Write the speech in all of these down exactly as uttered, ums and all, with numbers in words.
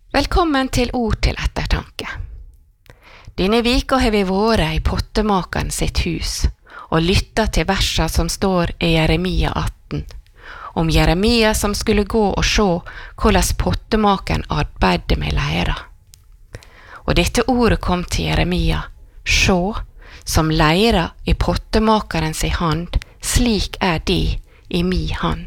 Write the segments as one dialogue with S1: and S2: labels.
S1: Velkommen til Ord til ettertanke. Denne vika har vi vært i pottemakeren sitt hus og lyttet til versa som står i Jeremia atten, om Jeremia som skulle gå og se hvordan pottemakeren arbeidde med leira. Og dette ordet kom til Jeremia, «Sjå, som leira i pottemakerens i hand, slik er de i mi hand».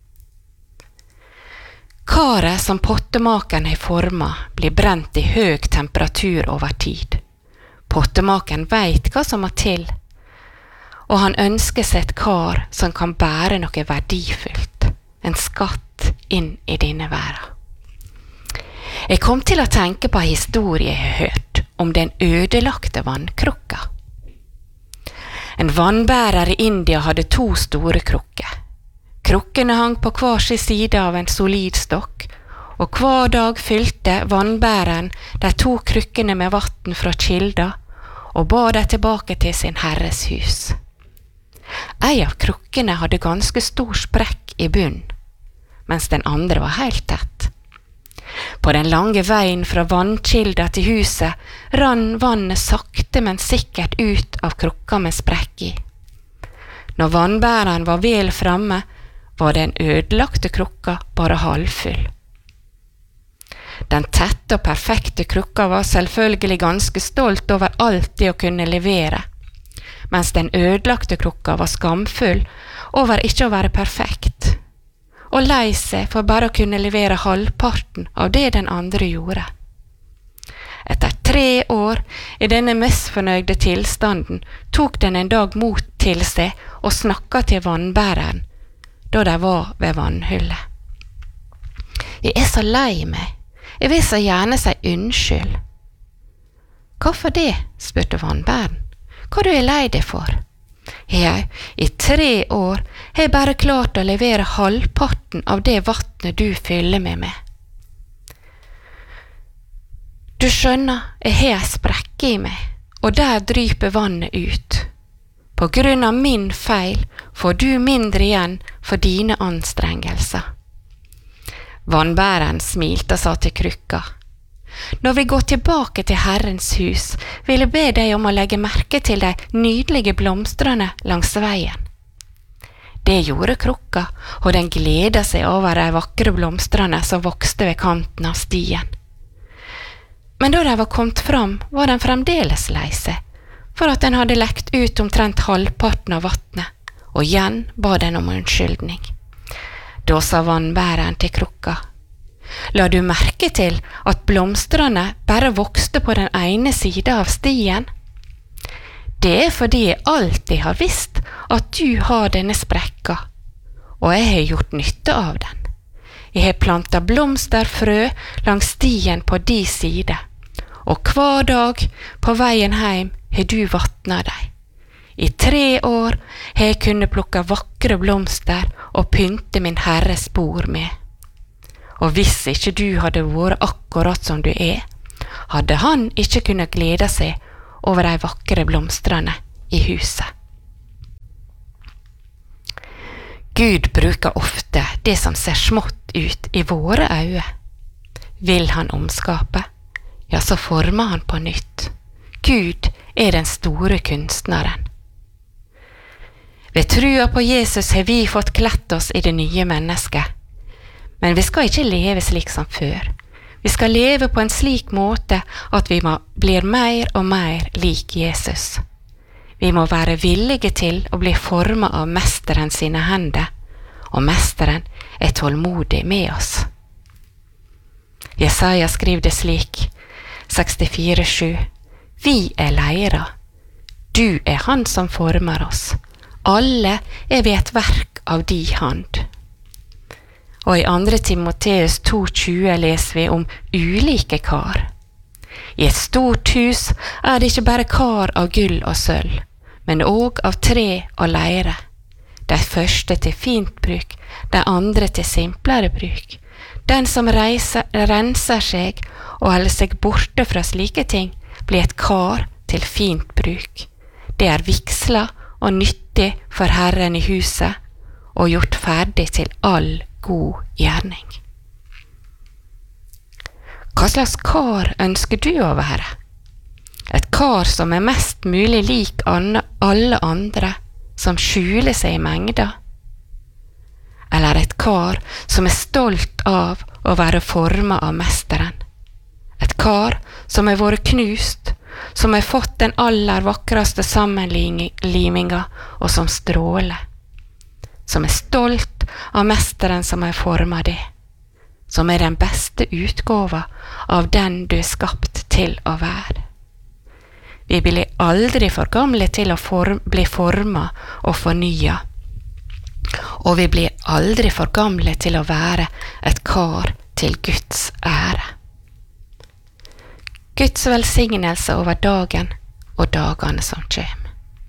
S1: Karet som pottemakeren har forma blir brent i høg temperatur over tid. Pottemakeren vet hva som må til, og han ønsker seg et kar som kan bære noe verdifullt, en skatt inn i denne verden. Jeg kom til å tenke på en historie jeg har hørt om den ødelagte vannkrukka. En vannbærer i India hadde to store krukker. Krukkene hang på hver sin side av en solid stokk, og hver dag fylte vannbæreren de to krukkene med vatten fra kilda, og bar dem tilbake til sin herres hus. En av krukkene hadde ganske stor sprekk i bunn, mens den andre var helt tett. På den lange veien fra vannkilda til huset rann vannet sakte, men sikkert ut av krukka med sprekk i. Når vannbæreren var vel framme, var den ødelagte krukka bare halvfull. Den tette og perfekte krukka var selvfølgelig ganske stolt over alt det å kunne levere, mens den ødelagte krukka var skamfull over ikke å være perfekt, og lei seg for bare å kunne levere halvparten av det den andre gjorde. Etter tre år i denne misfornøyde tilstanden tok den en dag mot til seg og snakket til vannbæreren, da de var ved vannhullet. Jeg er så lei meg. Jeg vil så gjerne si unnskyld. Hvorfor det? Spurte vannbæren. Hva du er lei deg for? Ja, i tre år har jeg bare klart å levere halvparten av det vattnet du fyller meg med. Du skjønner, jeg har en sprekke i meg, og der dryper vannet ut. På grunn av min feil får du mindre igjen for dine anstrengelser. Vannbæreren smilte og sa til krukka, «Når vi går tilbake til Herrens hus, vil jeg be deg om å legge merke til de nydelige blomstrene langs veien.» Det gjorde krukka, og den gledet seg over de vakre blomstrene som vokste ved kanten av stien. Men da de var kommet fram, var den fremdeles lei seg, for at den hadde lekt ut omtrent halvparten av vattnet, og igjen ba den om unnskyldning. Da sa vannbæreren til krukka, «La du merke til at blomstrene bare vokste på den ene siden av stien? Det er fordi jeg alltid har visst at du har denne sprekka, og jeg har gjort nytte av den. Jeg har plantet blomsterfrø langs stien på de side, og hver dag på veien hjem har du vattnet deg. I tre år har jeg kunnet plukke vakre blomster og pynte min herres bord med. Og hvis ikke du hadde vært akkurat som du er, hadde han ikke kunnet glede seg over de vakre blomstrene i huset.» Gud bruker ofte det som ser smått ut i våre øyne. Vil han omskape, ja, så former han på nytt. Gud er den store kunstneren. Ved trua på Jesus har vi fått klett oss i det nye mennesket. Men vi skal ikke leve slik som før. Vi skal leve på en slik måte at vi må blir mer og mer lik Jesus. Vi må være villige til å bli formet av mesteren sine hender, og mesteren er tålmodig med oss. Jesaja skriver det slik, sekstifire sju, «Vi er leira, du er han som former oss. Alle er vi et verk av di hand.» Og i andre Timoteus to tjue leser vi om ulike kar. I et stort hus er det ikke bare kar av gull og sølv, men også av tre og leire. De første til fint bruk, de andre til simplere bruk. Den som reiser, renser seg og holder seg borte fra slike ting, blir et kar til fint bruk. Det er vigsla og nyttig for Herren i huset, og gjort ferdig til all god gjerning. Hva slags kar ønsker du å være? Et kar som er mest mulig lik alle andre, som skjuler seg i mengda? Eller et kar som er stolt av å være formet av mesteren? Et kar som er vært knust, som har fått den aller vakreste sammenliminga og som stråler? Som er stolt av mesteren som har formet det? Som er den beste utgåva av den du er skapt til å være? Vi blir aldri for gamle til å form, bli formet og fornyet. Og vi blir aldri for gamle til å være et kar til Guds ære. Guds velsignelse over dagen og dagene som kommer.